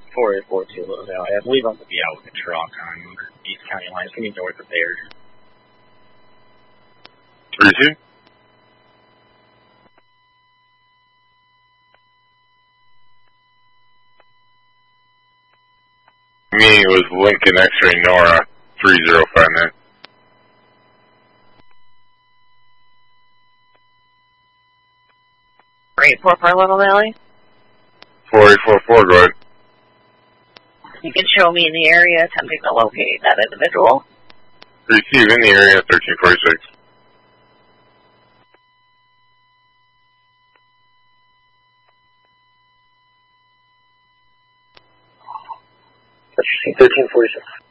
4842 Little Valley. I believe I'm going to be out with a truck on East County line. It's going to be north of there. 32? Meeting was Lincoln X-Ray Nora 3059. Great, 44 Little Valley. 4844, go ahead. You can show me in the area attempting to locate that individual. Receive in the area 1346. Let's see, 1346.